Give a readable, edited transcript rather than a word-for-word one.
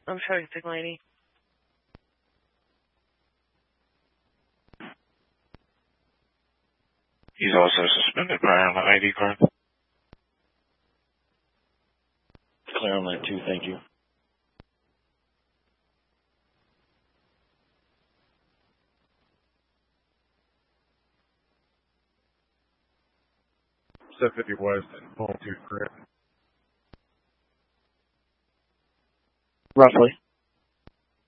I'm showing Signal 80. He's also suspended prior on the ID card. Clear on that too, thank you. Fifty West, Home 2, correct? Roughly.